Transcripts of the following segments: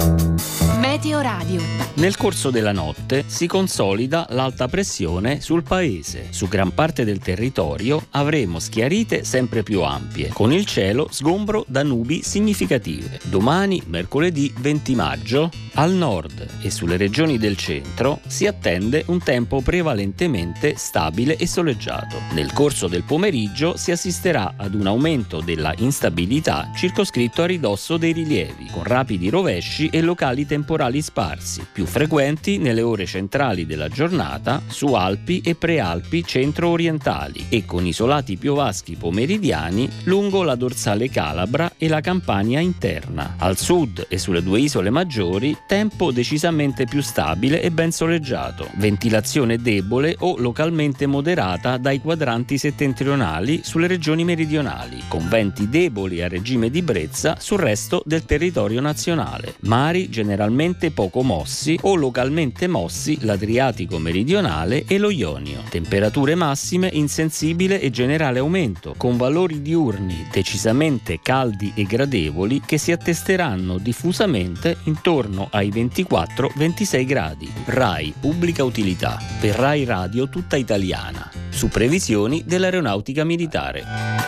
Meteo Radio. Nel corso della notte si consolida l'alta pressione sul paese. Su gran parte del territorio avremo schiarite sempre più ampie, con il cielo sgombro da nubi significative. Domani, mercoledì 20 maggio, al nord e sulle regioni del centro si attende un tempo prevalentemente stabile e soleggiato. Nel corso del pomeriggio si assisterà ad un aumento della instabilità circoscritto a ridosso dei rilievi, con rapidi rovesci e locali temporali sparsi, più frequenti nelle ore centrali della giornata su Alpi e Prealpi centro-orientali e con isolati piovaschi pomeridiani lungo la dorsale calabra e la Campania interna. Al sud e sulle due isole maggiori tempo decisamente più stabile e ben soleggiato, ventilazione debole o localmente moderata dai quadranti settentrionali sulle regioni meridionali, con venti deboli a regime di brezza sul resto del territorio nazionale. Mari generalmente poco mossi o localmente mossi l'Adriatico meridionale e lo Ionio. Temperature massime in sensibile e generale aumento, con valori diurni decisamente caldi e gradevoli che si attesteranno diffusamente intorno ai 24-26 gradi. RAI Pubblica Utilità per RAI Radio tutta italiana, su previsioni dell'Aeronautica Militare.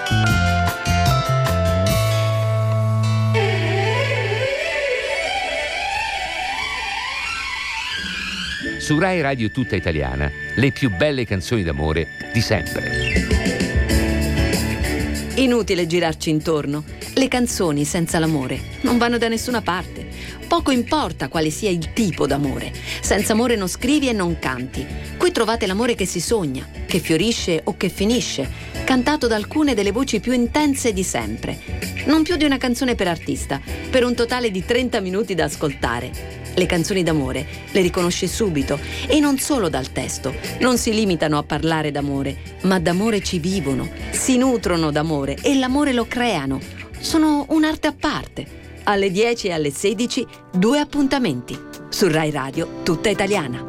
Su Rai Radio tutta italiana, le più belle canzoni d'amore di sempre. Inutile girarci intorno. Le canzoni senza l'amore non vanno da nessuna parte. Poco importa quale sia il tipo d'amore. Senza amore non scrivi e non canti. Qui trovate l'amore che si sogna, che fiorisce o che finisce, cantato da alcune delle voci più intense di sempre. Non più di una canzone per artista, per un totale di 30 minuti da ascoltare. Le canzoni d'amore le riconosci subito e non solo dal testo. Non si limitano a parlare d'amore, ma d'amore ci vivono, si nutrono d'amore e l'amore lo creano. Sono un'arte a parte. Alle 10 e alle 16, 2 appuntamenti. Su Rai Radio tutta italiana.